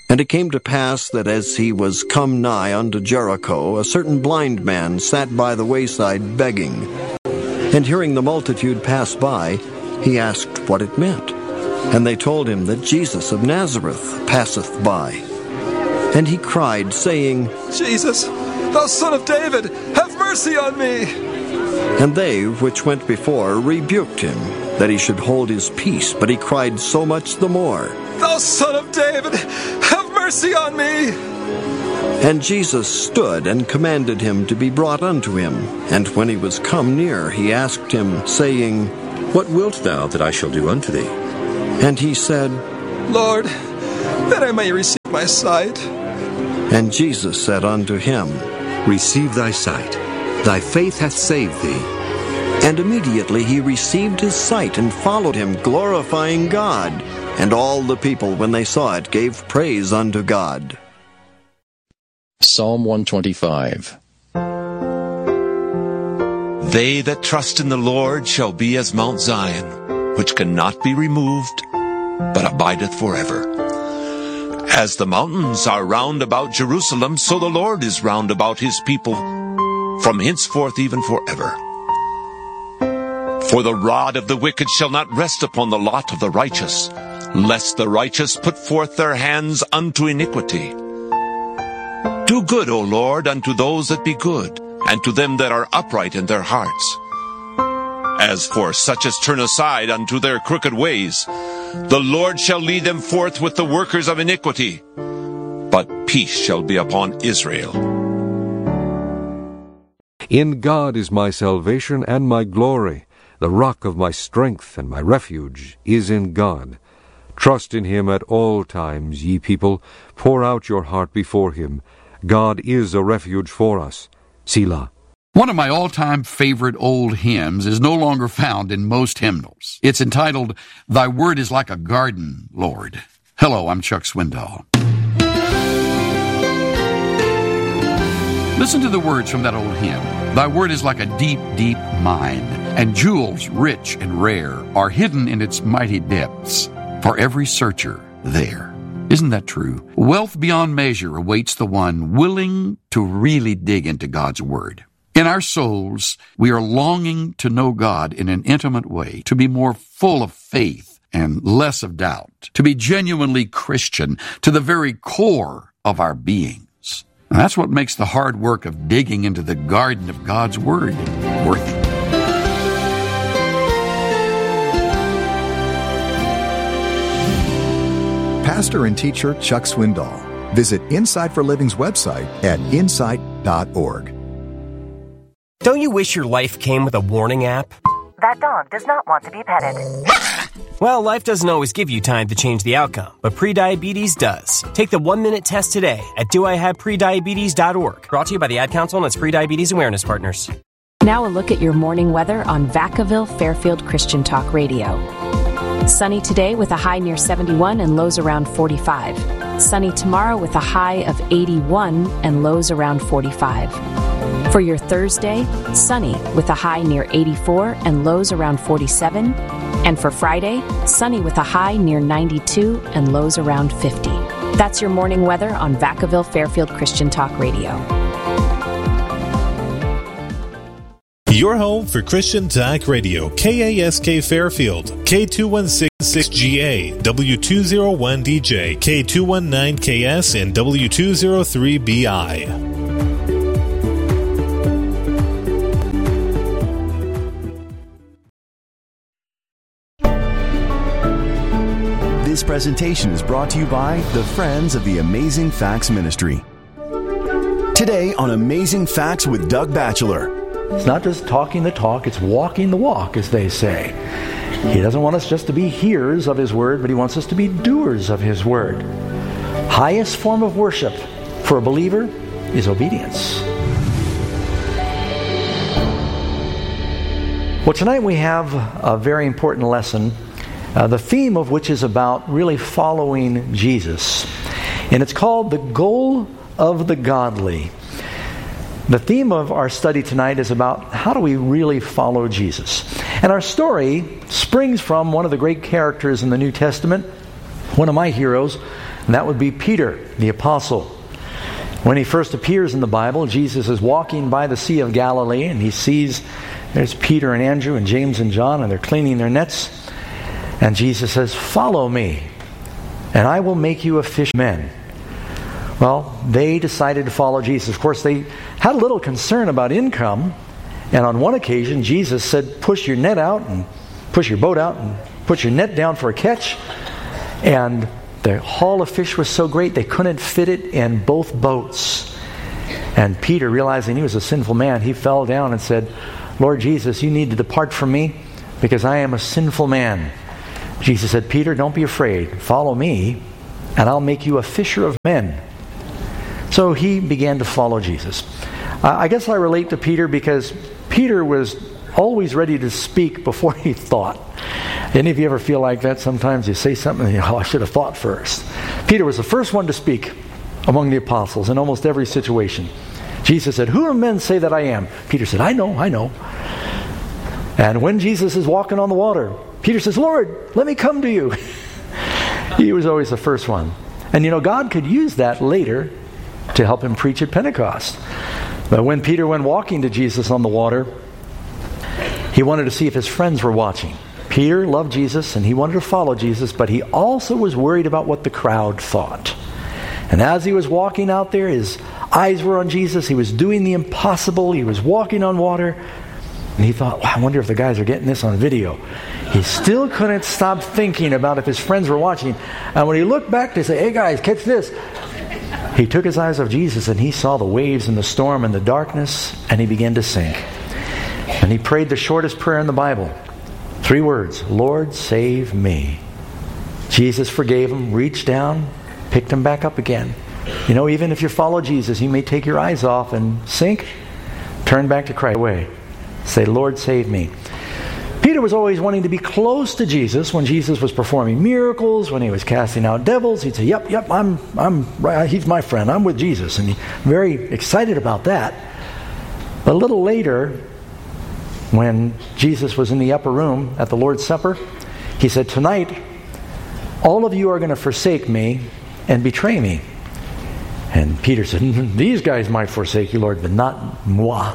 And it came to pass that as he was come nigh unto Jericho, a certain blind man sat by the wayside begging. And hearing the multitude pass by, he asked what it meant. And they told him that Jesus of Nazareth passeth by. And he cried, saying, Jesus, thou Son of David, have mercy on me. And they which went before rebuked him, that he should hold his peace. But he cried so much the more, Thou Son of David, have mercy on me. And Jesus stood and commanded him to be brought unto him. And when he was come near, he asked him, saying, What wilt thou that I shall do unto thee? And he said, Lord, that I may receive my sight. And Jesus said unto him, Receive thy sight. Thy faith hath saved thee. And immediately he received his sight and followed him, glorifying God. And all the people, when they saw it, gave praise unto God. Psalm 125. They that trust in the Lord shall be as Mount Zion, which cannot be removed, but abideth forever. As the mountains are round about Jerusalem, so the Lord is round about his people, from henceforth even forever. For the rod of the wicked shall not rest upon the lot of the righteous, lest the righteous put forth their hands unto iniquity. Do good, O Lord, unto those that be good, and to them that are upright in their hearts. As for such as turn aside unto their crooked ways, the Lord shall lead them forth with the workers of iniquity, but peace shall be upon Israel. In God is my salvation and my glory. The rock of my strength and my refuge is in God. Trust in him at all times, ye people. Pour out your heart before him. God is a refuge for us. Selah. One of my all-time favorite old hymns is no longer found in most hymnals. It's entitled, Thy Word is Like a Garden, Lord. Hello, I'm Chuck Swindoll. Listen to the words from that old hymn. Thy word is like a deep, deep mine, and jewels rich and rare are hidden in its mighty depths for every searcher there. Isn't that true? Wealth beyond measure awaits the one willing to really dig into God's Word. In our souls, we are longing to know God in an intimate way, to be more full of faith and less of doubt, to be genuinely Christian to the very core of our beings. And that's what makes the hard work of digging into the garden of God's Word worth it. Pastor and teacher Chuck Swindoll. Visit Insight for Living's website at insight.org. Don't you wish your life came with a warning app? That dog does not want to be petted. Well, life doesn't always give you time to change the outcome, but prediabetes does. Take the 1-minute test today at doihaveprediabetes.org. Brought to you by the Ad Council and its Prediabetes Awareness Partners. Now a look at your morning weather on Vacaville Fairfield Christian Talk Radio. Sunny today with a high near 71 and lows around 45. Sunny tomorrow with a high of 81 and lows around 45. For your Thursday, sunny with a high near 84 and lows around 47. And for Friday, sunny with a high near 92 and lows around 50. That's your morning weather on Vacaville Fairfield Christian Talk Radio. Your home for Christian Talk Radio, KASK Fairfield, K216-6GA, W201DJ, K219KS, and W203BI. This presentation is brought to you by the Friends of the Amazing Facts Ministry. Today on Amazing Facts with Doug Batchelor. It's not just talking the talk, it's walking the walk, as they say. He doesn't want us just to be hearers of His Word, but He wants us to be doers of His Word. Highest form of worship for a believer is obedience. Well, tonight we have a very important lesson, the theme of which is about really following Jesus. And it's called The Goal of the Godly. The theme of our study tonight is about how do we really follow Jesus. And our story springs from one of the great characters in the New Testament, one of my heroes, and that would be Peter, the apostle. When he first appears in the Bible, Jesus is walking by the Sea of Galilee, and he sees there's Peter and Andrew and James and John, and they're cleaning their nets. And Jesus says, "Follow me, and I will make you a fisherman." Well, they decided to follow Jesus. Of course, they had a little concern about income. And on one occasion, Jesus said, push your net out and push your boat out and put your net down for a catch. And the haul of fish was so great they couldn't fit it in both boats. And Peter, realizing he was a sinful man, he fell down and said, "Lord Jesus, you need to depart from me because I am a sinful man." Jesus said, "Peter, don't be afraid. Follow me and I'll make you a fisher of men." So he began to follow Jesus. I guess I relate to Peter because Peter was always ready to speak before he thought. Any of you ever feel like that? Sometimes you say something and I should have thought first. Peter was the first one to speak among the apostles in almost every situation. Jesus said, "Who do men say that I am?" Peter said, I know. And when Jesus is walking on the water, Peter says, "Lord, let me come to you." He was always the first one. And God could use that later to help him preach at Pentecost. But when Peter went walking to Jesus on the water, he wanted to see if his friends were watching. Peter loved Jesus and he wanted to follow Jesus, but he also was worried about what the crowd thought. And as he was walking out there, his eyes were on Jesus. He was doing the impossible. He was walking on water. And he thought, I wonder if the guys are getting this on video. He still couldn't stop thinking about if his friends were watching. And when he looked back to say, "Hey guys, catch this," he took his eyes off Jesus and he saw the waves and the storm and the darkness, and he began to sink. And he prayed the shortest prayer in the Bible. 3 words, "Lord, save me." Jesus forgave him, reached down, picked him back up again. Even if you follow Jesus, you may take your eyes off and sink. Turn back to Christ away. Say, "Lord, save me." Peter was always wanting to be close to Jesus when Jesus was performing miracles, when he was casting out devils. He'd say, Yep, he's my friend. I'm with Jesus. And he's very excited about that. But a little later, when Jesus was in the upper room at the Lord's Supper, he said, "Tonight, all of you are going to forsake me and betray me." And Peter said, "These guys might forsake you, Lord, but not moi."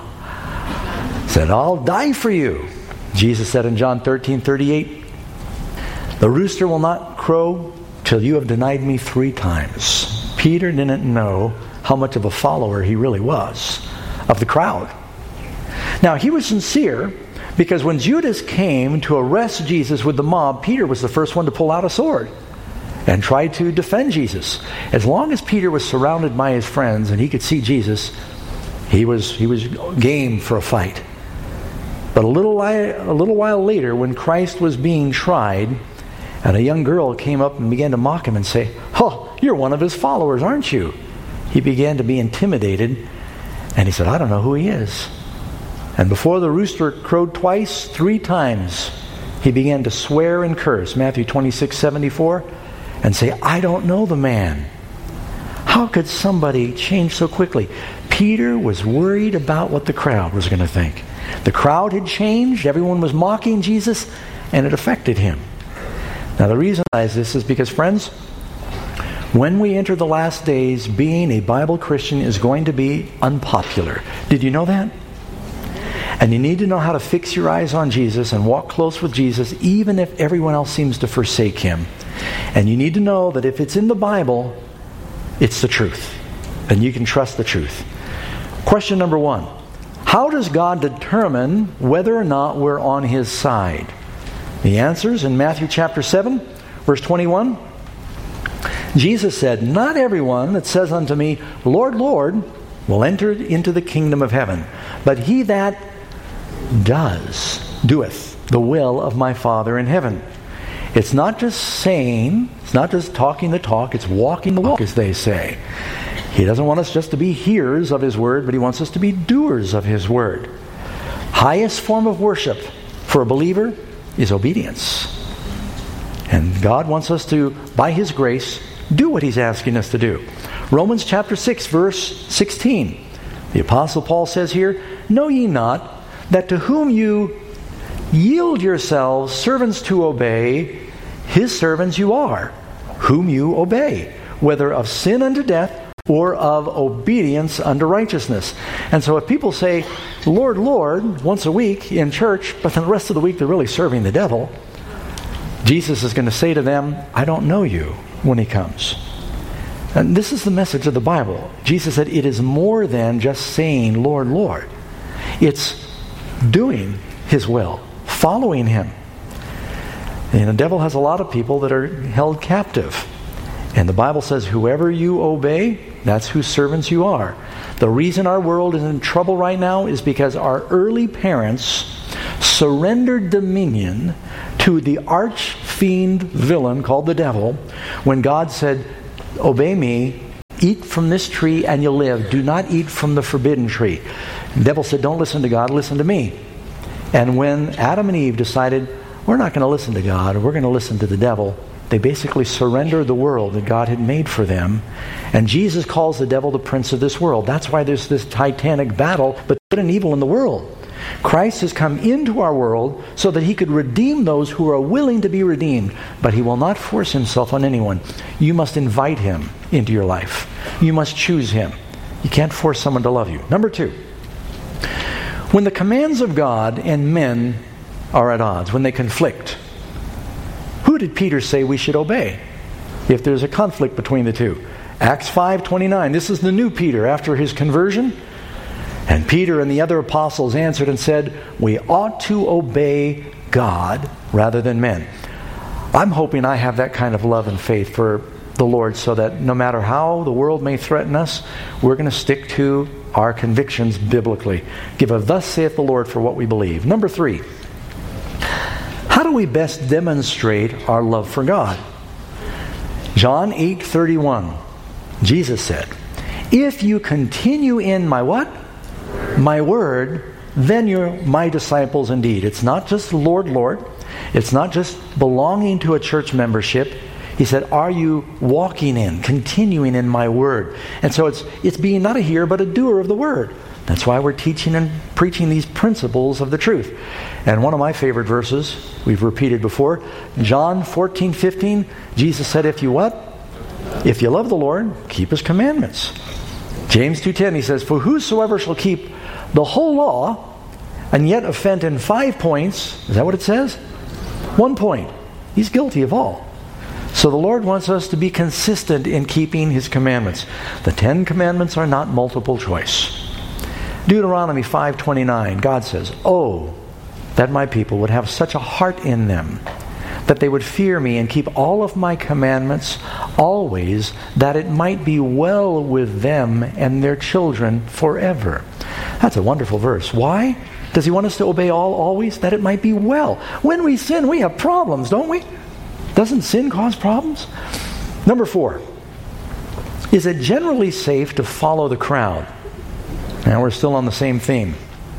Said, "I'll die for you." Jesus said in John 13:38, "The rooster will not crow till you have denied me 3 times. Peter didn't know how much of a follower he really was of the crowd. Now, he was sincere because when Judas came to arrest Jesus with the mob, Peter was the first one to pull out a sword and try to defend Jesus. As long as Peter was surrounded by his friends and he could see Jesus, he was game for a fight. But a little while later, when Christ was being tried, and a young girl came up and began to mock him and say, "Oh, you're one of his followers, aren't you?" He began to be intimidated, and he said, "I don't know who he is." And before the rooster crowed twice, 3 times, he began to swear and curse, Matthew 26:74, and say, "I don't know the man." How could somebody change so quickly? Peter was worried about what the crowd was going to think. The crowd had changed. Everyone was mocking Jesus, and it affected him. Now, the reason I say this is because, friends, when we enter the last days, being a Bible Christian is going to be unpopular. Did you know that? And you need to know how to fix your eyes on Jesus and walk close with Jesus, even if everyone else seems to forsake him. And you need to know that if it's in the Bible, it's the truth. And you can trust the truth. Question number 1. How does God determine whether or not we're on his side? The answer is in Matthew chapter 7, verse 21. Jesus said, "Not everyone that says unto me, Lord, Lord, will enter into the kingdom of heaven, but he that doeth the will of my Father in heaven." It's not just saying, it's not just talking the talk, it's walking the walk, as they say. He doesn't want us just to be hearers of his word, but he wants us to be doers of his word. Highest form of worship for a believer is obedience. And God wants us to, by his grace, do what he's asking us to do. Romans chapter 6, verse 16. The Apostle Paul says here, "Know ye not that to whom you yield yourselves servants to obey, his servants you are, whom you obey, whether of sin unto death or of obedience unto righteousness. And so if people say, Lord, Lord, once a week in church, but then the rest of the week they're really serving the devil, Jesus is going to say to them, I don't know you, when he comes. And this is the message of the Bible. Jesus said it is more than just saying, Lord, Lord. It's doing his will, following him. And the devil has a lot of people that are held captive. And the Bible says, whoever you obey, that's whose servants you are. The reason our world is in trouble right now is because our early parents surrendered dominion to the arch-fiend villain called the devil when God said, obey me, eat from this tree and you'll live. Do not eat from the forbidden tree. The devil said, don't listen to God, listen to me. And when Adam and Eve decided, we're not going to listen to God, we're going to listen to the devil, they basically surrendered the world that God had made for them. And Jesus calls the devil the prince of this world. That's why there's this titanic battle between good and evil in the world. Christ has come into our world so that he could redeem those who are willing to be redeemed. But he will not force himself on anyone. You must invite him into your life. You must choose him. You can't force someone to love you. Number 2, when the commands of God and men are at odds, when they conflict, who did Peter say we should obey if there's a conflict between the two? Acts 5:29. This is the new Peter after his conversion. And Peter and the other apostles answered and said, we ought to obey God rather than men. I'm hoping I have that kind of love and faith for the Lord so that no matter how the world may threaten us, we're going to stick to our convictions biblically. Give a thus saith the Lord for what we believe. Number 3, how do we best demonstrate our love for God? John 8:31. Jesus said, if you continue in my what? My word, then you're my disciples indeed. It's not just Lord, Lord. It's not just belonging to a church membership. He said, are you walking in, continuing in my word? And so it's being not a hearer but a doer of the word. That's why we're teaching and preaching these principles of the truth. And one of my favorite verses, we've repeated before, John 14:15, Jesus said, if you what? If you love the Lord, keep his commandments. James 2:10, he says, for whosoever shall keep the whole law and yet offend in 5 points, is that what it says? 1 point. He's guilty of all. So the Lord wants us to be consistent in keeping his commandments. The 10 commandments are not multiple choice. Deuteronomy 5:29, God says, oh, that my people would have such a heart in them, that they would fear me and keep all of my commandments always, that it might be well with them and their children forever. That's a wonderful verse. Why? Does he want us to obey all always? That it might be well. When we sin, we have problems, don't we? Doesn't sin cause problems? Number 4, is it generally safe to follow the crowd? Now we're still on the same theme.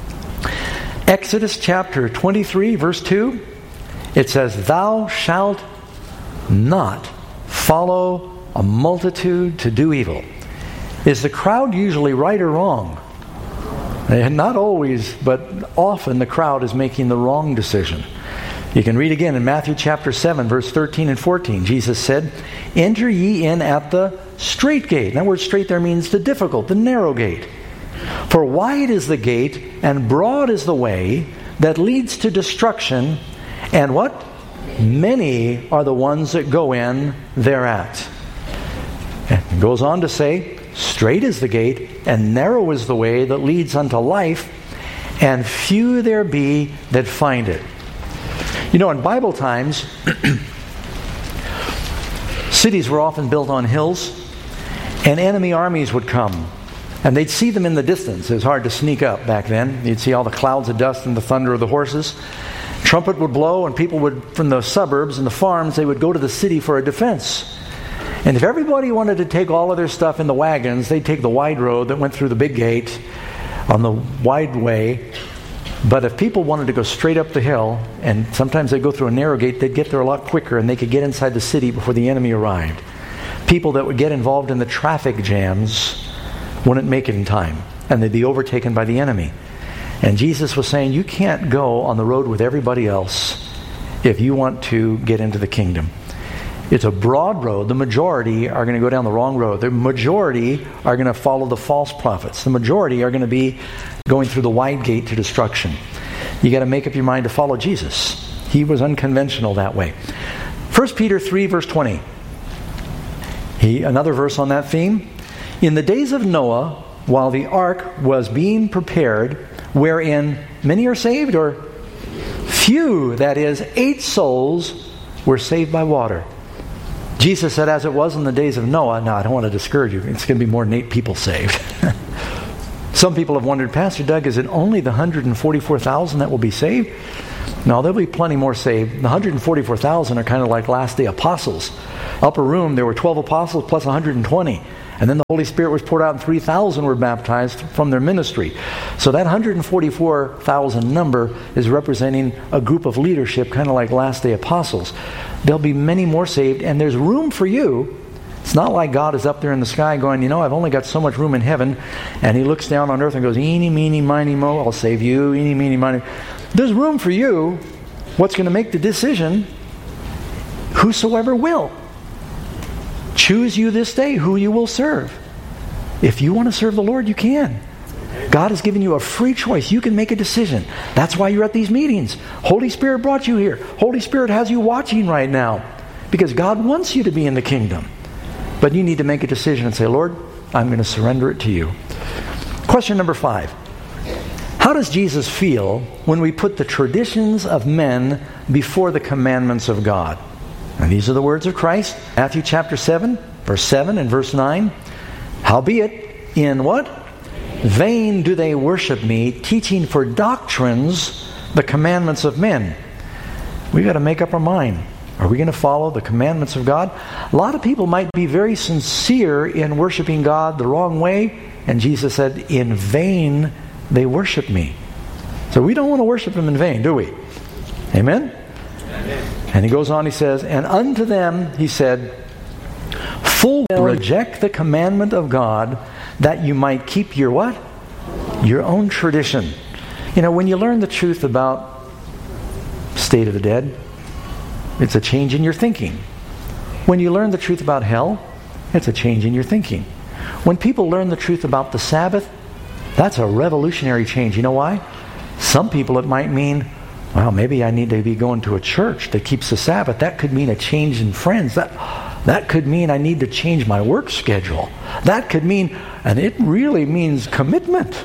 Exodus chapter 23, verse 2, it says, thou shalt not follow a multitude to do evil. Is the crowd usually right or wrong? And not always, but often the crowd is making the wrong decision. You can read again in Matthew chapter 7, verse 13 and 14. Jesus said, enter ye in at the strait gate. That word strait there means the difficult, the narrow gate. For wide is the gate, and broad is the way that leads to destruction, and what? Many are the ones that go in thereat. And it goes on to say, strait is the gate, and narrow is the way that leads unto life, and few there be that find it. You know, in Bible times, cities were often built on hills, and enemy armies would come. And they'd see them in the distance. It was hard to sneak up back then. You'd see all the clouds of dust and the thunder of the horses. Trumpet would blow, and people would, from the suburbs and the farms, they would go to the city for a defense. And if everybody wanted to take all of their stuff in the wagons, they'd take the wide road that went through the big gate on the wide way. But if people wanted to go straight up the hill, and sometimes they'd go through a narrow gate, they'd get there a lot quicker, and they could get inside the city before the enemy arrived. People that would get involved in the traffic jams wouldn't make it in time, and they'd be overtaken by the enemy. And Jesus was saying, you can't go on the road with everybody else if you want to get into the kingdom. It's a broad road. The majority are going to go down the wrong road. The majority are going to follow the false prophets. The majority are going to be going through the wide gate to destruction. You got to make up your mind to follow Jesus. He was unconventional that way. 1 Peter 3 verse 20. Another verse on that theme. In the days of Noah, while the ark was being prepared, wherein many are saved, or few, that is, 8 souls were saved by water. Jesus said, as it was in the days of Noah. Now, I don't want to discourage you. It's going to be more than 8 people saved. Some people have wondered, Pastor Doug, is it only the 144,000 that will be saved? No, there'll be plenty more saved. The 144,000 are kind of like last day apostles. Upper room, there were 12 apostles plus 120. And then the Holy Spirit was poured out and 3,000 were baptized from their ministry. So that 144,000 number is representing a group of leadership, kind of like last day apostles. There'll be many more saved, and there's room for you. It's not like God is up there in the sky going, I've only got so much room in heaven, and He looks down on earth and goes, eeny, meeny, miny, mo, I'll save you, eeny, meeny, miny. There's room for you. What's going to make the decision? Whosoever will. Choose you this day who you will serve. If you want to serve the Lord, you can. God has given you a free choice. You can make a decision. That's why you're at these meetings. Holy Spirit brought you here. Holy Spirit has you watching right now because God wants you to be in the kingdom. But you need to make a decision and say, Lord, I'm going to surrender it to you. Question number 5. How does Jesus feel when we put the traditions of men before the commandments of God? And these are the words of Christ. Matthew chapter 7, verse 7 and verse 9. Howbeit, in what? Vain do they worship me, teaching for doctrines the commandments of men. We've got to make up our mind. Are we going to follow the commandments of God? A lot of people might be very sincere in worshiping God the wrong way. And Jesus said, in vain they worship me. So we don't want to worship Him in vain, do we? Amen? And He goes on, He says, and unto them, He said, full well reject the commandment of God, that you might keep your what? Your own tradition. When you learn the truth about state of the dead, it's a change in your thinking. When you learn the truth about hell, it's a change in your thinking. When people learn the truth about the Sabbath, that's a revolutionary change. You know why? Some people it might mean, well, maybe I need to be going to a church that keeps the Sabbath. That could mean a change in friends. That could mean I need to change my work schedule. That could mean, and it really means commitment.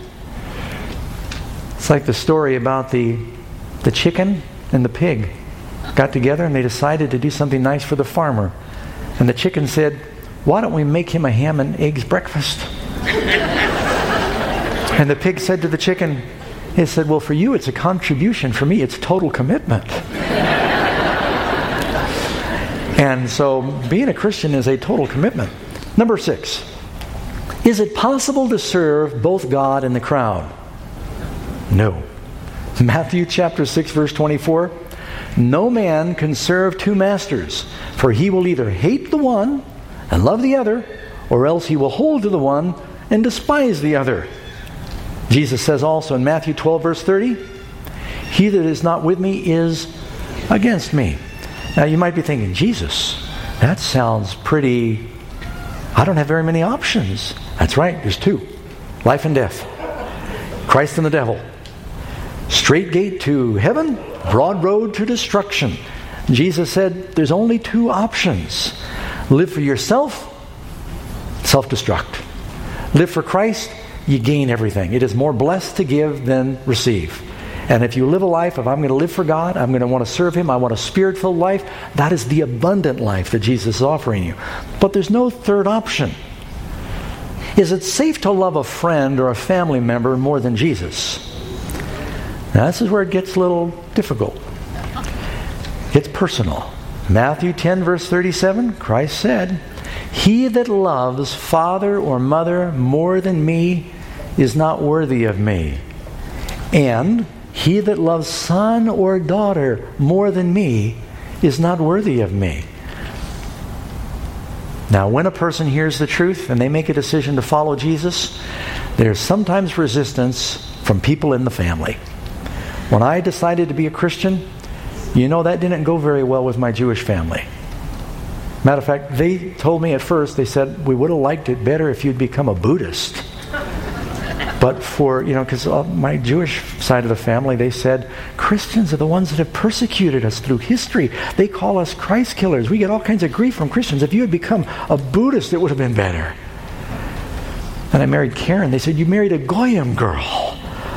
It's like the story about the chicken and the pig got together and they decided to do something nice for the farmer. And the chicken said, why don't we make him a ham and eggs breakfast? And the pig said to the chicken, he said, well, for you it's a contribution. For me it's total commitment. And so being a Christian is a total commitment. Number 6. Is it possible to serve both God and the crowd? No. Matthew chapter 6 verse 24. No man can serve 2 masters, for he will either hate the one and love the other, or else he will hold to the one and despise the other. Jesus says also in Matthew 12 verse 30, he that is not with me is against me. Now you might be thinking, Jesus, that sounds pretty, I don't have very many options. That's right, there's 2. Life and death. Christ and the devil. Straight gate to heaven, broad road to destruction. Jesus said there's only 2 options. Live for yourself, self-destruct. Live for Christ, you gain everything. It is more blessed to give than receive. And if you live a life of, I'm going to live for God, I'm going to want to serve Him, I want a Spirit-filled life, that is the abundant life that Jesus is offering you. But there's no third option. Is it safe to love a friend or a family member more than Jesus? Now this is where it gets a little difficult. It's personal. Matthew 10 verse 37, Christ said, he that loves father or mother more than me is not worthy of me. And he that loves son or daughter more than me is not worthy of me. Now, when a person hears the truth and they make a decision to follow Jesus, there's sometimes resistance from people in the family. When I decided to be a Christian, that didn't go very well with my Jewish family. Matter of fact, they told me at first, they said, we would have liked it better if you'd become a Buddhist. But for, because my Jewish side of the family, they said, Christians are the ones that have persecuted us through history. They call us Christ killers. We get all kinds of grief from Christians. If you had become a Buddhist, it would have been better. And I married Karen. They said, you married a Goyim girl.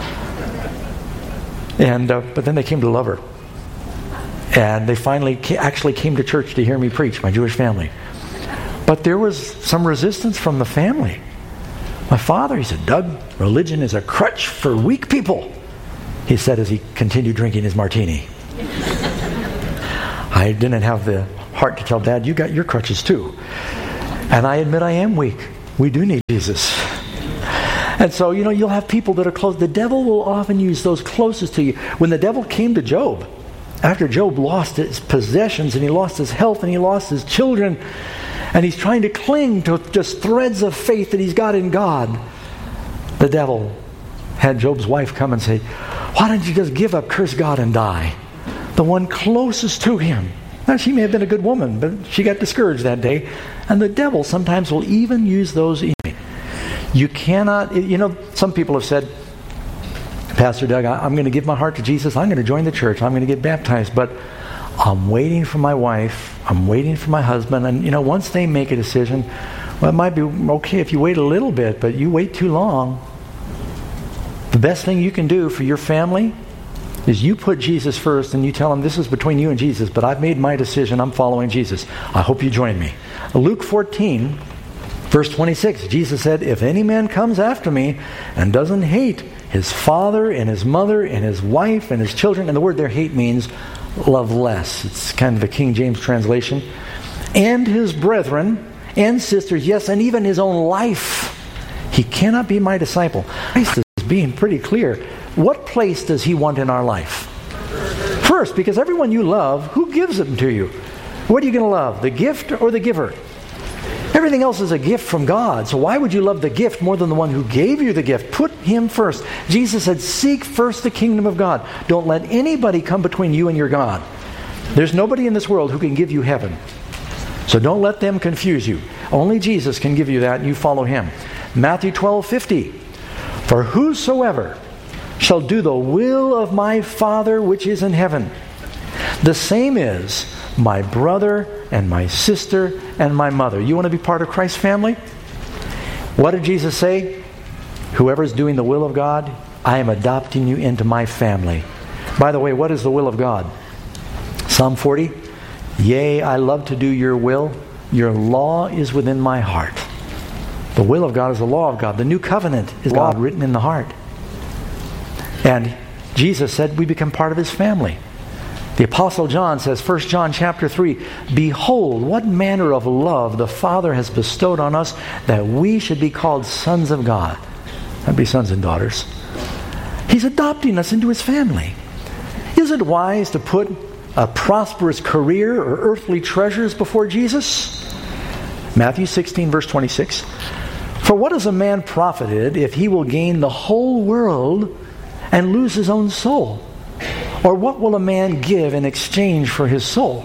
And but then they came to love her. And they finally actually came to church to hear me preach, my Jewish family. But there was some resistance from the family. My father, he said, Doug, religion is a crutch for weak people, he said as he continued drinking his martini. I didn't have the heart to tell Dad, you got your crutches too. And I admit I am weak. We do need Jesus. And so, you'll have people that are close. The devil will often use those closest to you. When the devil came to Job, after Job lost his possessions and he lost his health and he lost his children, and he's trying to cling to just threads of faith that he's got in God, the devil had Job's wife come and say, why don't you just give up, curse God, and die? The one closest to him. Now, she may have been a good woman, but she got discouraged that day. And the devil sometimes will even use those. You cannot, some people have said, Pastor Doug, I'm going to give my heart to Jesus. I'm going to join the church. I'm going to get baptized. But I'm waiting for my wife. I'm waiting for my husband. And, once they make a decision, well, it might be okay if you wait a little bit, but you wait too long. The best thing you can do for your family is you put Jesus first and you tell them, this is between you and Jesus, but I've made my decision. I'm following Jesus. I hope you join me. Luke 14, verse 26, Jesus said, if any man comes after me and doesn't hate his father and his mother and his wife and his children, and the word there, hate, means love less. It's kind of the King James translation. And his brethren and sisters, yes, and even his own life, he cannot be my disciple. Christ is being pretty clear. What place does he want in our life? First, because everyone you love, who gives them to you? What are you going to love, the gift or the giver? Everything else is a gift from God. So why would you love the gift more than the one who gave you the gift? Put him first. Jesus said, seek first the kingdom of God. Don't let anybody come between you and your God. There's nobody in this world who can give you heaven. So don't let them confuse you. Only Jesus can give you that, and you follow him. Matthew 12:50. For whosoever shall do the will of my Father which is in heaven, the same is my brother and my sister and my mother. You want to be part of Christ's family? What did Jesus say? Whoever's doing the will of God, I am adopting you into my family. By the way, what is the will of God? Psalm 40, yea, I love to do your will. Your law is within my heart. The will of God is the law of God. The new covenant is God written in the heart. And Jesus said we become part of his family. The Apostle John says, 1 John chapter 3, behold, what manner of love the Father has bestowed on us that we should be called sons of God. That'd be sons and daughters. He's adopting us into his family. Is it wise to put a prosperous career or earthly treasures before Jesus? Matthew 16, verse 26. For what is a man profited if he will gain the whole world and lose his own soul? Or what will a man give in exchange for his soul?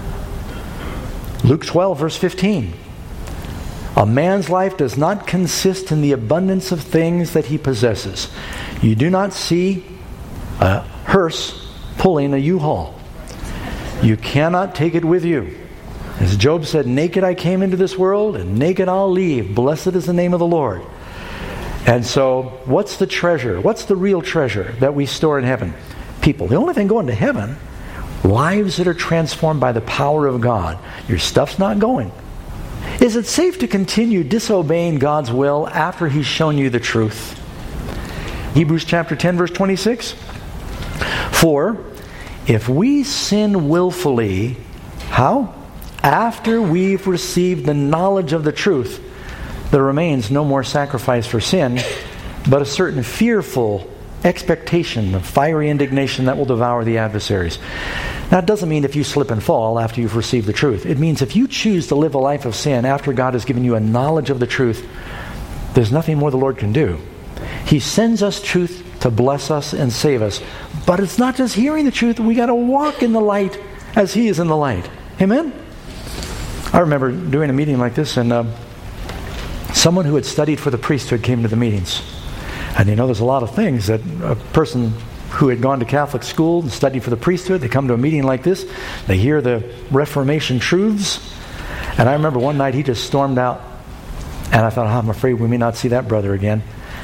Luke 12, verse 15. A man's life does not consist in the abundance of things that he possesses. You do not see a hearse pulling a U-Haul. You cannot take it with you. As Job said, naked I came into this world, and naked I'll leave. Blessed is the name of the Lord. And so, what's the treasure? What's the real treasure that we store in heaven? People. The only thing going to heaven, lives that are transformed by the power of God. Your stuff's not going. Is it safe to continue disobeying God's will after he's shown you the truth? Hebrews chapter 10, verse 26. For if we sin willfully, how? After we've received the knowledge of the truth, there remains no more sacrifice for sin, but a certain fearful expectation of fiery indignation that will devour the adversaries. Now, it doesn't mean if you slip and fall after you've received the truth. It means if you choose to live a life of sin after God has given you a knowledge of the truth, there's nothing more the Lord can do. He sends us truth to bless us and save us. But it's not just hearing the truth. We got to walk in the light as he is in the light. Amen? I remember doing a meeting like this, and someone who had studied for the priesthood came to the meetings. And there's a lot of things that a person who had gone to Catholic school and studied for the priesthood, they come to a meeting like this, they hear the Reformation truths. And I remember one night he just stormed out, and I thought, I'm afraid we may not see that brother again.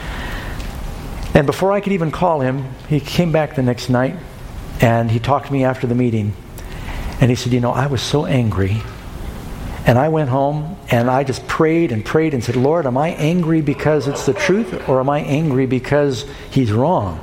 And before I could even call him, he came back the next night, and he talked to me after the meeting. And he said, I was so angry. And I went home, and I just prayed and said, Lord, am I angry because it's the truth, or am I angry because he's wrong?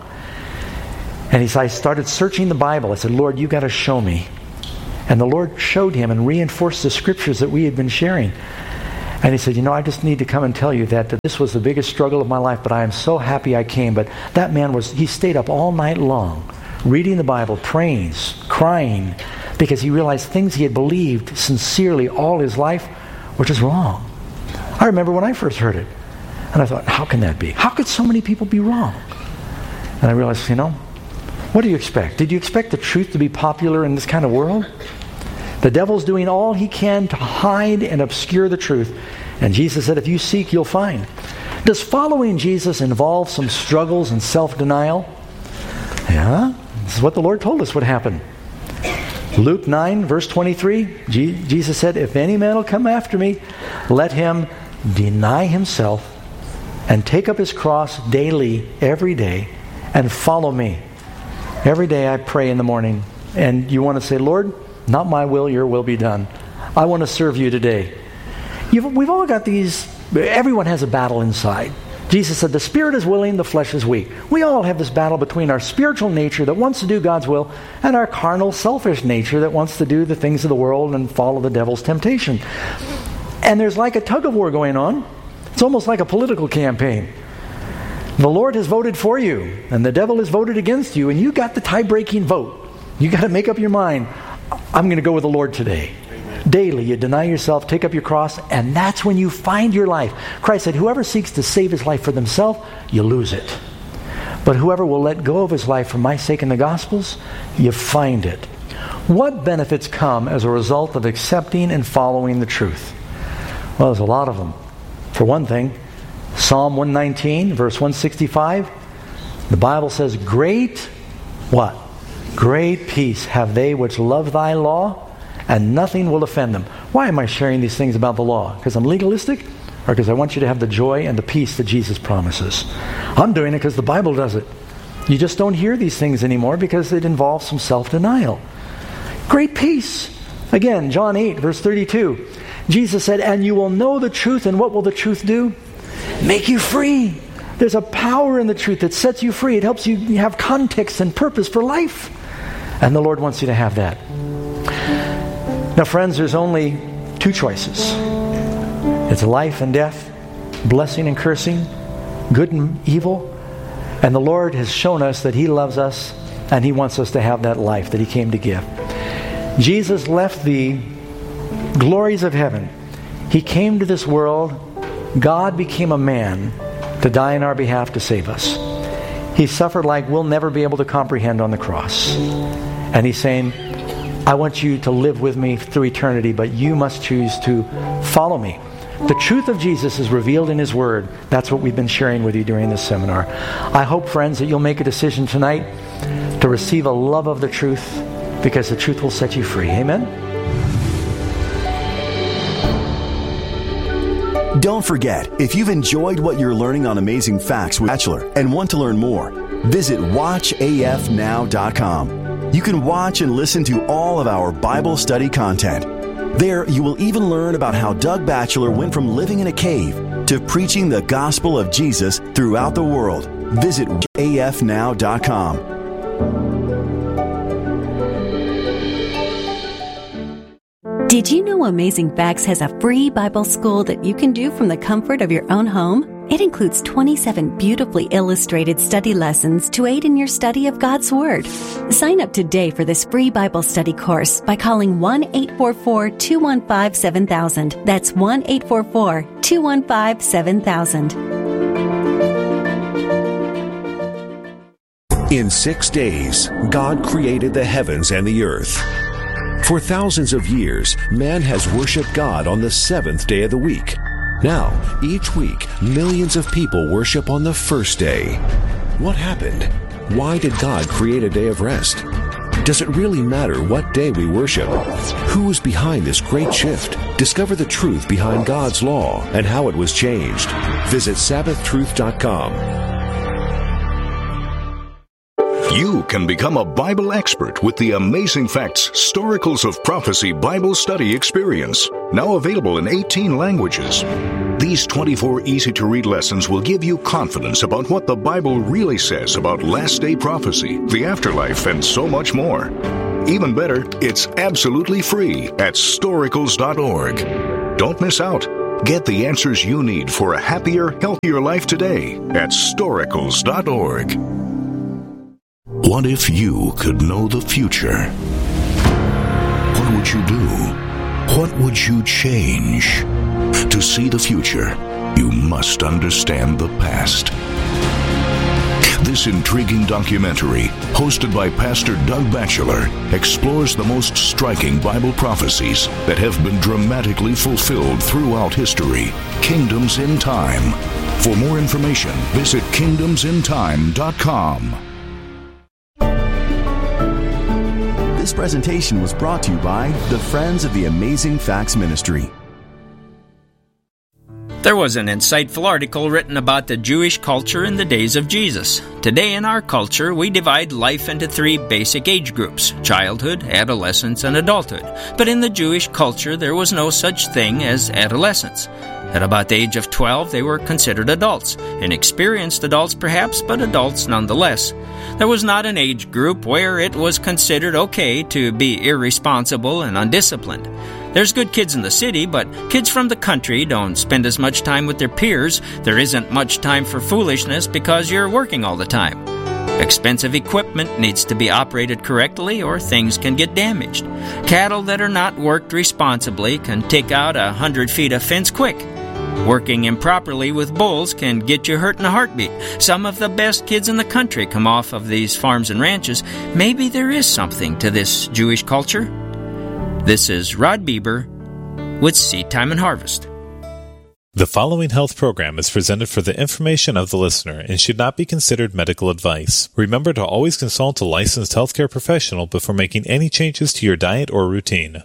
And I started searching the Bible. I said, Lord, you got to show me. And the Lord showed him and reinforced the scriptures that we had been sharing. And he said, I just need to come and tell you that this was the biggest struggle of my life, but I am so happy I came. But that man he stayed up all night long, reading the Bible, praying, crying, because he realized things he had believed sincerely all his life were just wrong. I remember when I first heard it, and I thought, how can that be? How could so many people be wrong? And I realized, what do you expect? Did you expect the truth to be popular in this kind of world? The devil's doing all he can to hide and obscure the truth. And Jesus said, if you seek, you'll find. Does following Jesus involve some struggles and self-denial? Yeah, this is what the Lord told us would happen. Luke 9, verse 23, Jesus said, if any man will come after me, let him deny himself and take up his cross daily, every day, and follow me. Every day I pray in the morning, and you want to say, Lord, not my will, your will be done. I want to serve you today. We've all got everyone has a battle inside. Jesus said, the spirit is willing, the flesh is weak. We all have this battle between our spiritual nature that wants to do God's will and our carnal, selfish nature that wants to do the things of the world and follow the devil's temptation. And there's like a tug of war going on. It's almost like a political campaign. The Lord has voted for you, and the devil has voted against you, and you got the tie-breaking vote. You got to make up your mind, I'm going to go with the Lord today. Daily, you deny yourself, take up your cross, and that's when you find your life. Christ said, whoever seeks to save his life for themselves, you lose it. But whoever will let go of his life for my sake in the Gospels, you find it. What benefits come as a result of accepting and following the truth? Well, there's a lot of them. For one thing, Psalm 119, verse 165, the Bible says, great, what? Great peace have they which love thy law, and nothing will offend them. Why am I sharing these things about the law? Because I'm legalistic? Or because I want you to have the joy and the peace that Jesus promises? I'm doing it because the Bible does it. You just don't hear these things anymore because it involves some self-denial. Great peace. Again, John 8, verse 32. Jesus said, and you will know the truth, and what will the truth do? Make you free. There's a power in the truth that sets you free. It helps you have context and purpose for life. And the Lord wants you to have that. Now, friends, there's only two choices. It's life and death, blessing and cursing, good and evil. And the Lord has shown us that he loves us and he wants us to have that life that he came to give. Jesus left the glories of heaven. He came to this world. God became a man to die on our behalf to save us. He suffered like we'll never be able to comprehend on the cross. And he's saying, I want you to live with me through eternity, but you must choose to follow me. The truth of Jesus is revealed in his word. That's what we've been sharing with you during this seminar. I hope, friends, that you'll make a decision tonight to receive a love of the truth, because the truth will set you free. Amen? Don't forget, if you've enjoyed what you're learning on Amazing Facts with Bachelor and want to learn more, visit watchafnow.com. You can watch and listen to all of our Bible study content. There, you will even learn about how Doug Batchelor went from living in a cave to preaching the gospel of Jesus throughout the world. Visit afnow.com. Did you know Amazing Facts has a free Bible school that you can do from the comfort of your own home? It includes 27 beautifully illustrated study lessons to aid in your study of God's Word. Sign up today for this free Bible study course by calling 1-844-215-7000. That's 1-844-215-7000. In 6 days, God created the heavens and the earth. For thousands of years, man has worshiped God on the seventh day of the week. Now, each week, millions of people worship on the first day. What happened? Why did God create a day of rest? Does it really matter what day we worship? Who is behind this great shift? Discover the truth behind God's law and how it was changed. Visit SabbathTruth.com. You can become a Bible expert with the Amazing Facts Storicals of Prophecy Bible Study Experience, now available in 18 languages. These 24 easy-to-read lessons will give you confidence about what the Bible really says about last-day prophecy, the afterlife, and so much more. Even better, it's absolutely free at storicals.org. Don't miss out. Get the answers you need for a happier, healthier life today at storicals.org. What if you could know the future? What would you do? What would you change? To see the future, you must understand the past. This intriguing documentary, hosted by Pastor Doug Batchelor, explores the most striking Bible prophecies that have been dramatically fulfilled throughout history. Kingdoms in Time. For more information, visit kingdomsintime.com. This presentation was brought to you by the Friends of the Amazing Facts Ministry. There was an insightful article written about the Jewish culture in the days of Jesus. Today in our culture, we divide life into three basic age groups: childhood, adolescence, and adulthood. But in the Jewish culture, there was no such thing as adolescence. At about the age of 12, they were considered adults. Inexperienced adults perhaps, but adults nonetheless. There was not an age group where it was considered okay to be irresponsible and undisciplined. There's good kids in the city, but kids from the country don't spend as much time with their peers. There isn't much time for foolishness because you're working all the time. Expensive equipment needs to be operated correctly or things can get damaged. Cattle that are not worked responsibly can take out 100 feet of fence quick. Working improperly with bulls can get you hurt in a heartbeat. Some of the best kids in the country come off of these farms and ranches. Maybe there is something to this Jewish culture. This is Rod Bieber with Seed Time and Harvest. The following health program is presented for the information of the listener and should not be considered medical advice. Remember to always consult a licensed healthcare professional before making any changes to your diet or routine.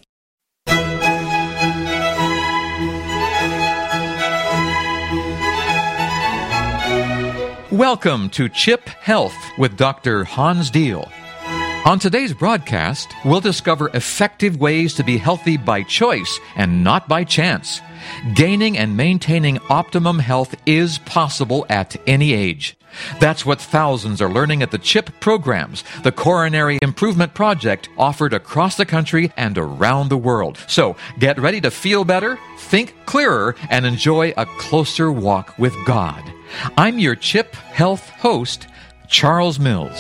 Welcome to CHIP Health with Dr. Hans Diehl. On today's broadcast, we'll discover effective ways to be healthy by choice and not by chance. Gaining and maintaining optimum health is possible at any age. That's what thousands are learning at the CHIP programs, the Coronary Improvement Project, offered across the country and around the world. So get ready to feel better, think clearer, and enjoy a closer walk with God. I'm your CHIP Health host, Charles Mills.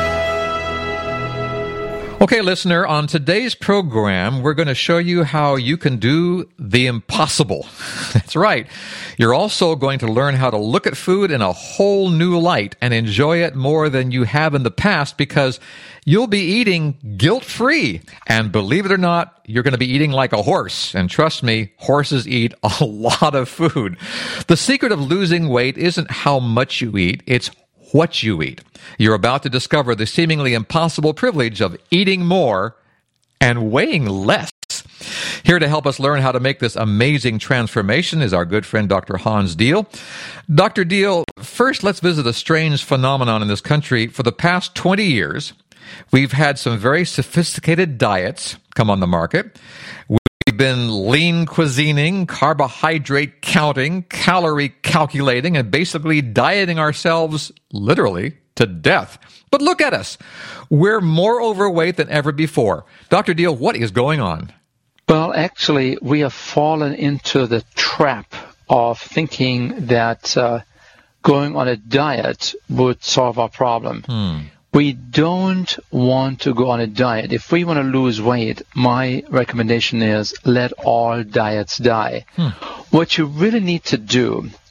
Okay, listener, on today's program, we're going to show you how you can do the impossible. That's right. You're also going to learn how to look at food in a whole new light and enjoy it more than you have in the past, because you'll be eating guilt-free. And believe it or not, you're going to be eating like a horse. And trust me, horses eat a lot of food. The secret of losing weight isn't how much you eat, it's what you eat. You're about to discover the seemingly impossible privilege of eating more and weighing less. Here to help us learn how to make this amazing transformation is our good friend Dr. Hans Diehl. Dr. Diehl, first let's visit a strange phenomenon in this country. For the past 20 years, we've had some very sophisticated diets come on the market. We've been lean cuisining, carbohydrate counting, calorie calculating, and basically dieting ourselves literally to death. But look at us. We're more overweight than ever before. Dr. Diehl, what is going on? Well, actually, we have fallen into the trap of thinking that going on a diet would solve our problem. We don't want to go on a diet. If we want to lose weight, my recommendation is let all diets die. What you really need to do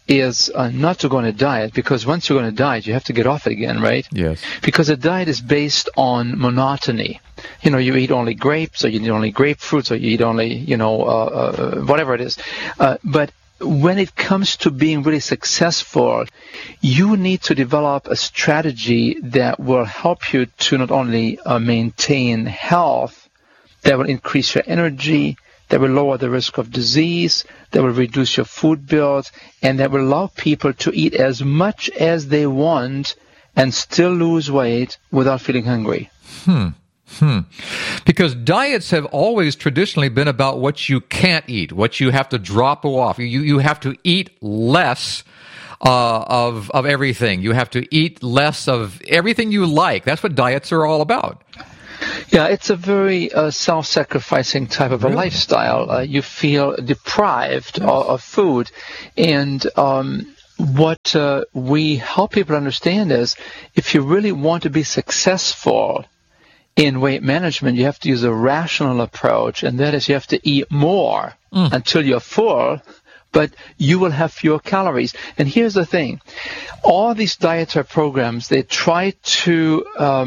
is not to go on a diet, because once you're going to diet, you have to get off it again, right? Yes. Because a diet is based on monotony. You know, you eat only grapes, or you eat only grapefruits, or you eat only, whatever it is. But when it comes to being really successful, you need to develop a strategy that will help you to not only maintain health, that will increase your energy, that will lower the risk of disease, that will reduce your food bills, and that will allow people to eat as much as they want and still lose weight without feeling hungry. Because diets have always traditionally been about what you can't eat, what you have to drop off. You have to eat less of everything. You have to eat less of everything you like. That's what diets are all about. Yeah, it's a very self-sacrificing type of a lifestyle. You feel deprived of food. And what we help people understand is, if you really want to be successful in weight management, you have to use a rational approach, and that is you have to eat more until you're full, but you will have fewer calories. And here's the thing. All these dietary programs, they try to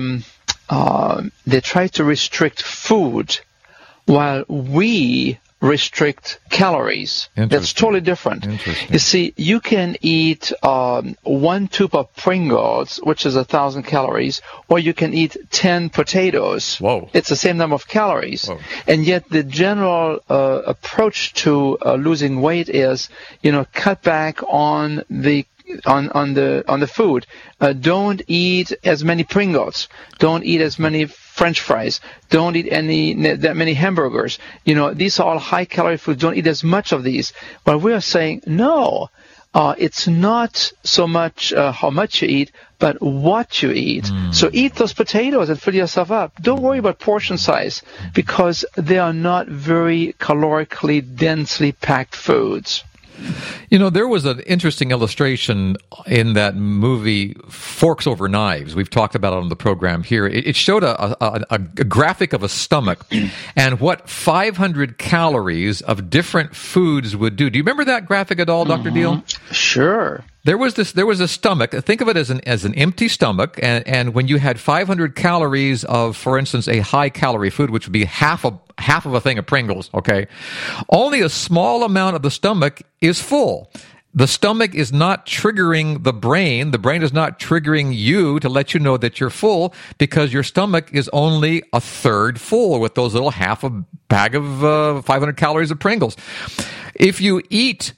restrict food while we restrict calories. That's totally different. You see, you can eat 1 tube of Pringles, which is 1,000 calories, or you can eat 10 potatoes. Whoa. It's the same number of calories. Whoa. And yet the general approach to losing weight is, cut back on the food. Don't eat as many Pringles. Don't eat as many French fries. Don't eat that many hamburgers. These are all high-calorie foods. Don't eat as much of these. But we are saying, no, it's not so much how much you eat, but what you eat. So eat those potatoes and fill yourself up. Don't worry about portion size, because they are not very calorically densely packed foods. There was an interesting illustration in that movie, Forks Over Knives. We've talked about it on the program here. It showed a graphic of a stomach and what 500 calories of different foods would do. Do you remember that graphic at all, Dr. Deal? Sure. There was a stomach. Think of it as an empty stomach, and when you had 500 calories of, for instance, a high-calorie food, which would be half of a thing of Pringles, okay, only a small amount of the stomach is full. The stomach is not triggering the brain. The brain is not triggering you to let you know that you're full, because your stomach is only a third full with those little half a bag of 500 calories of Pringles. If you eat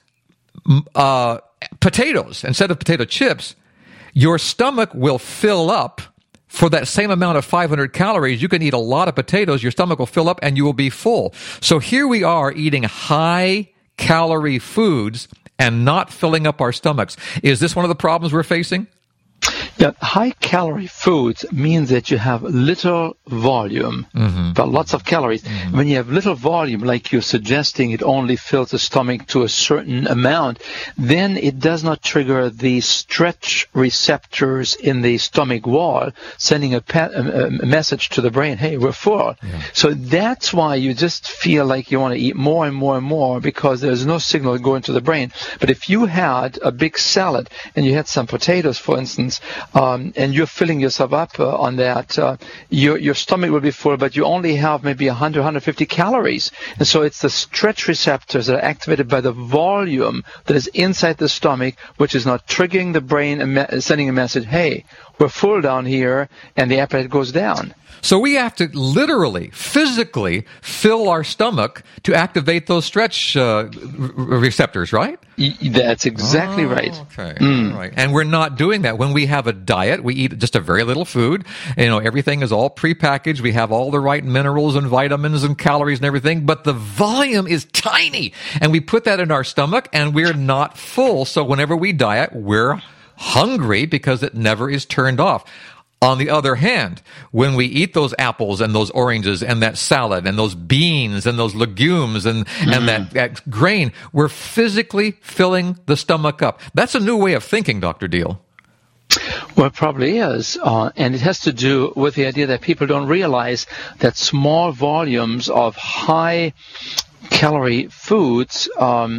potatoes instead of potato chips, your stomach will fill up. For that same amount of 500 calories, you can eat a lot of potatoes, your stomach will fill up, and you will be full. So here we are eating high-calorie foods and not filling up our stomachs. Is this one of the problems we're facing? Yeah, high-calorie foods means that you have little volume, but lots of calories. When you have little volume, like you're suggesting, it only fills the stomach to a certain amount, then it does not trigger the stretch receptors in the stomach wall, sending a message to the brain, hey, we're full. Yeah. So that's why you just feel like you want to eat more and more and more, because there's no signal going to the brain. But if you had a big salad and you had some potatoes, for instance, and you're filling yourself up on that, your stomach will be full, but you only have maybe 100, 150 calories. And so it's the stretch receptors that are activated by the volume that is inside the stomach, which is not triggering the brain and sending a message, hey, we're full down here, and the appetite goes down. So we have to literally, physically fill our stomach to activate those stretch receptors, right? That's exactly right. Okay, all right. And we're not doing that. When we have a diet, we eat just a very little food. Everything is all prepackaged. We have all the right minerals and vitamins and calories and everything, but the volume is tiny. And we put that in our stomach, and we're not full. So whenever we diet, we're hungry because it never is turned off. On the other hand, when we eat those apples and those oranges and that salad and those beans and those legumes and that grain, we're physically filling the stomach up. That's a new way of thinking, Dr. Deal. Well, it probably is, and it has to do with the idea that people don't realize that small volumes of high-calorie foods are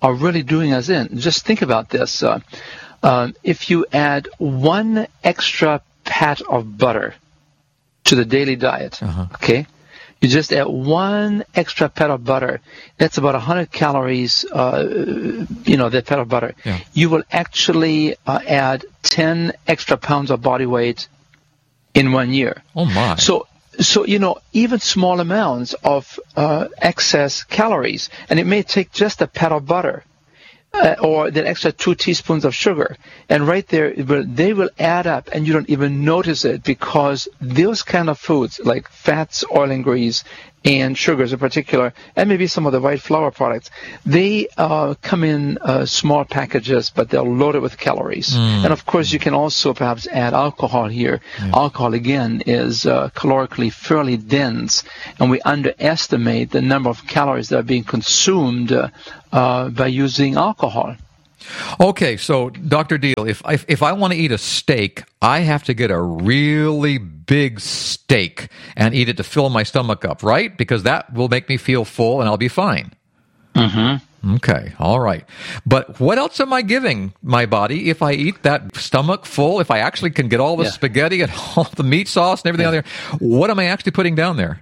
are really doing us in. Just think about this. If you add one extra pat of butter to the daily diet, okay? You just add one extra pat of butter. That's about 100 calories, that pat of butter. Yeah. You will actually add 10 extra pounds of body weight in 1 year. Oh, my. So even small amounts of excess calories, and it may take just a pat of butter or that extra 2 teaspoons of sugar, and right there, they will add up, and you don't even notice it, because those kind of foods, like fats, oil and grease, and sugars in particular, and maybe some of the white flour products, they come in small packages, but they're loaded with calories. And of course, you can also perhaps add alcohol here. Alcohol, again, is calorically fairly dense, and we underestimate the number of calories that are being consumed by using alcohol. Okay, so Dr. Deal, if I want to eat a steak, I have to get a really big steak and eat it to fill my stomach up, right? Because that will make me feel full and I'll be fine. Okay, all right. But what else am I giving my body if I eat that stomach full? If I actually can get all the spaghetti and all the meat sauce and everything on there, what am I actually putting down there?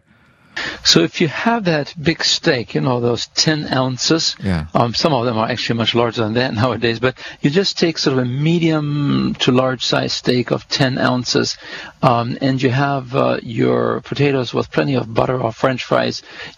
So if you have that big steak, those 10 ounces, some of them are actually much larger than that nowadays, but you just take sort of a medium to large size steak of 10 ounces, and you have your potatoes with plenty of butter or French fries.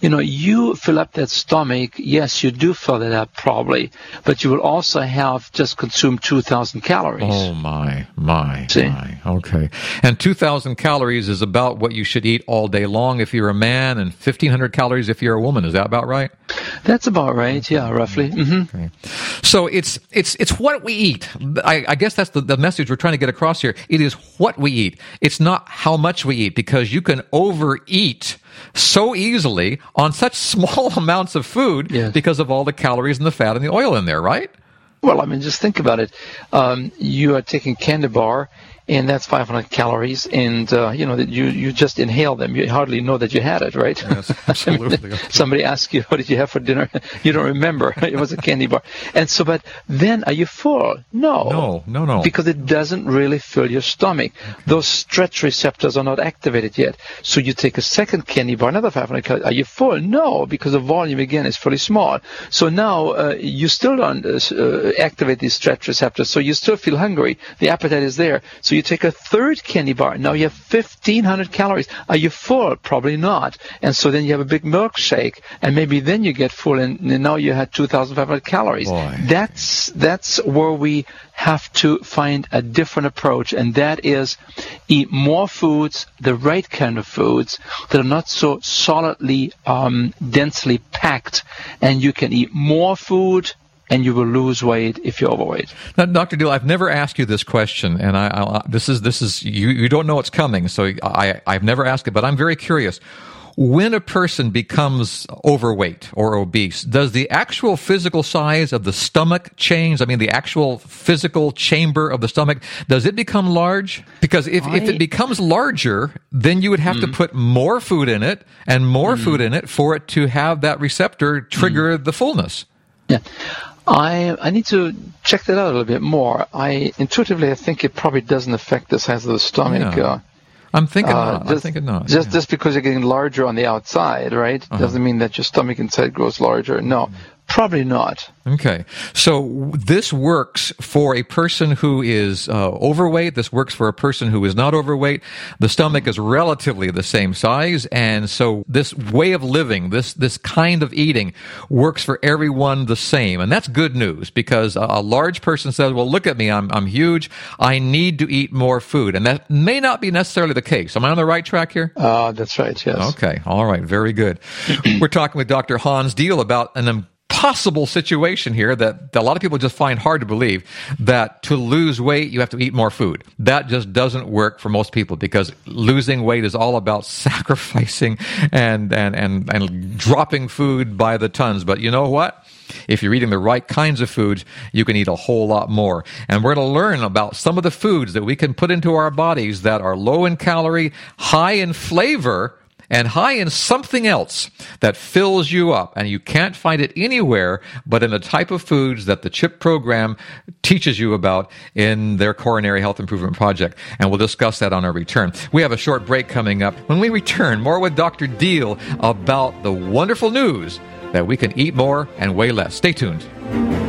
You fill up that stomach. Yes, you do fill it up probably, but you will also have just consumed 2,000 calories. Oh, my. See? My. Okay. And 2,000 calories is about what you should eat all day long if you're a man, and 1,500 calories if you're a woman. Is that about right? That's about right, yeah, roughly. Okay. So it's what we eat. I guess that's the message we're trying to get across here. It is what we eat. It's not how much we eat, because you can overeat so easily on such small amounts of food because of all the calories and the fat and the oil in there, right? Well, just think about it. You are taking candy bar, and that's 500 calories, and you just inhale them. You hardly know that you had it, right? Yes, absolutely. Somebody asks you, what did you have for dinner? You don't remember. It was a candy bar. And so, but then are you full? No. Because it doesn't really fill your stomach. Okay. Those stretch receptors are not activated yet. So you take a second candy bar, another 500 calories. Are you full? No, because the volume, again, is fairly small. So now you still don't activate these stretch receptors, so you still feel hungry. The appetite is there. So you take a third candy bar. Now you have 1,500 calories. Are you full? Probably not. And so then you have a big milkshake, and maybe then you get full, and now you had 2,500 calories. Boy. That's where we have to find a different approach, and that is eat more foods, the right kind of foods that are not so solidly, densely packed, and you can eat more food, and you will lose weight if you're overweight. Now, Dr. Deal, I've never asked you this question, and this is you don't know it's coming, so I've never asked it, but I'm very curious. When a person becomes overweight or obese, does the actual physical size of the stomach change? The actual physical chamber of the stomach, does it become large? Because if it becomes larger, then you would have to put more food in it and more food in it for it to have that receptor trigger the fullness. Yeah. I need to check that out a little bit more. Intuitively, I think it probably doesn't affect the size of the stomach. Yeah. I'm thinking not. Just because you're getting larger on the outside, right? Doesn't mean that your stomach inside grows larger. No. Probably not. Okay. So this works for a person who is overweight. This works for a person who is not overweight. The stomach is relatively the same size. And so this way of living, this kind of eating works for everyone the same. And that's good news, because a large person says, well, look at me. I'm huge. I need to eat more food. And that may not be necessarily the case. Am I on the right track here? That's right. Yes. Okay. All right. Very good. We're talking with Dr. Hans Deal about an possible situation here that a lot of people just find hard to believe, that to lose weight, you have to eat more food. That just doesn't work for most people, because losing weight is all about sacrificing and dropping food by the tons. But you know what? If you're eating the right kinds of foods, you can eat a whole lot more. And we're going to learn about some of the foods that we can put into our bodies that are low in calorie, high in flavor, and high in something else that fills you up, and you can't find it anywhere but in the type of foods that the CHIP program teaches you about in their Coronary Health Improvement Project. And we'll discuss that on our return. We have a short break coming up. When we return, more with Dr. Deal about the wonderful news that we can eat more and weigh less. Stay tuned.